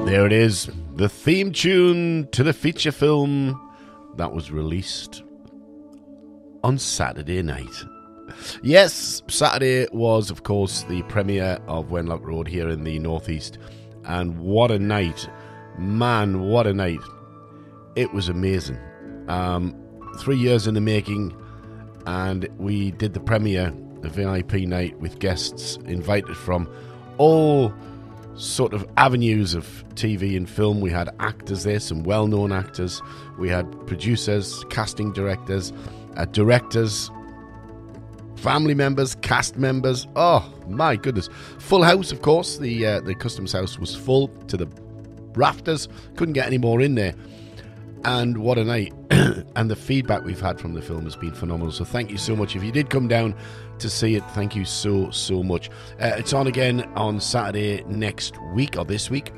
There it is, the theme tune to the feature film that was released on Saturday night. Yes, Saturday was, of course, the premiere of Wenlock Road here in the Northeast. And what a night. Man, what a night. It was amazing. 3 years in the making, and we did the premiere, a VIP night with guests invited from all sort of avenues of TV and film. We had actors there, some well-known actors. We had producers, casting directors, directors, family members, cast members. Oh my goodness. Full house, of course. The Customs House was full to the rafters. Couldn't get any more in there. And what a night. And the feedback we've had from the film has been phenomenal. So thank you so much. If you did come down to see it, thank you so much. It's on again on Saturday next week, or this week.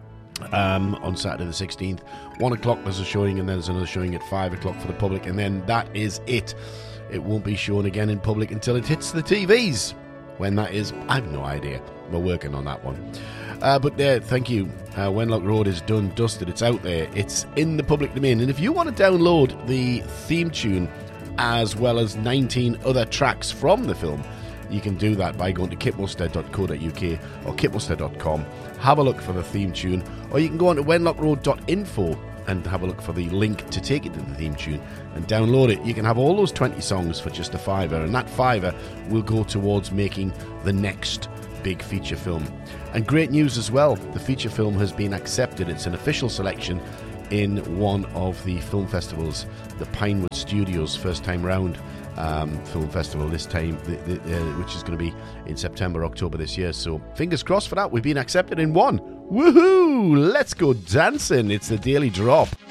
On Saturday the 16th. 1 o'clock there's a showing, and then there's another showing at 5 o'clock for the public. And then that is it. It won't be shown again in public until it hits the TVs. When that is, I've no idea. We're working on that one. But thank you. Wenlock Road is done, dusted. It's out there. It's in the public domain. And if you want to download the theme tune as well as 19 other tracks from the film, you can do that by going to kitmustard.co.uk or kitmustard.com. Have a look for the theme tune. Or you can go on to wenlockroad.info and have a look for the link to take you to the theme tune and download it. You can have all those 20 songs for just a £5, and that £5 will go towards making the next big feature film. And great news as well, the feature film has been accepted. It's an official selection in one of the film festivals, the Pinewood Studios first time round film festival this time, which is going to be in September, October this year. So fingers crossed for that. We've been accepted in one. Woohoo! Let's go dancing. It's the Daily Drop.